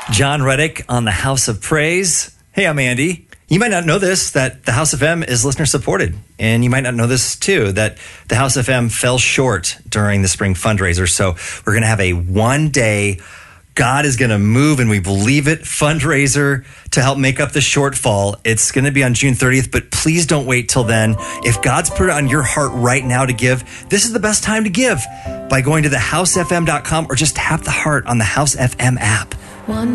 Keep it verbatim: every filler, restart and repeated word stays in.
John Reddick on the House of Praise. Hey, I'm Andy. You might not know this, that the House F M is listener supported. And you might not know this too, that the House F M fell short during the spring fundraiser. So we're going to have a one day God is going to move, and we believe it, fundraiser to help make up the shortfall. It's going to be on June thirtieth, but please don't wait till then. If God's put it on your heart right now to give, this is the best time to give by going to the house f m dot com or just tap the heart on the House F M app. One